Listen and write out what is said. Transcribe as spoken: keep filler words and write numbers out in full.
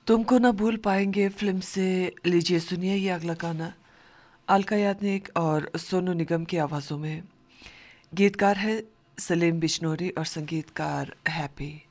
तुमको ना भूल पाएंगे फिल्म से लीजिए सुनिए ये अगला गाना। अलका याग्निक और सोनू निगम की आवाज़ों में। गीतकार है सलीम बिश्नोरी और संगीतकार हैप्पी।